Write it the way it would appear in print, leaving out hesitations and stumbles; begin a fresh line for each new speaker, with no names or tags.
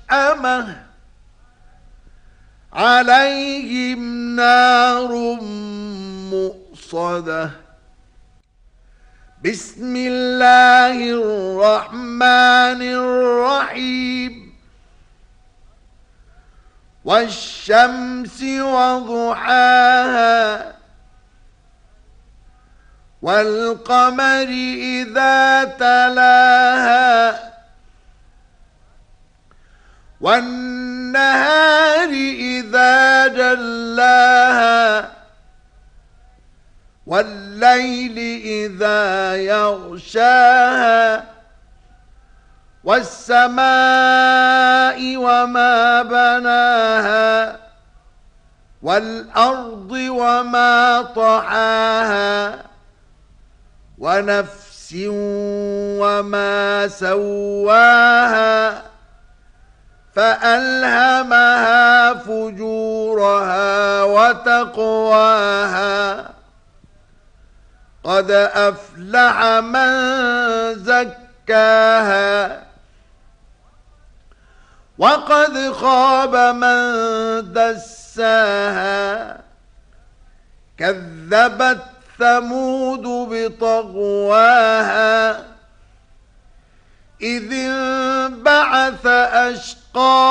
مشأمة عليهم نار مؤصدة بسم الله الرحمن الرحيم والشمس وضحاها والقمر إذا تلاها والنهار إذا جلاها والليل إذا يغشاها والسماء وما بناها والأرض وما طحاها ونفس وما سواها فألهمها فجورها وتقواها قد أفلح من زكاها وقد خاب من دساها كذبت ثمود بطغواها إذ انبعث أشقاها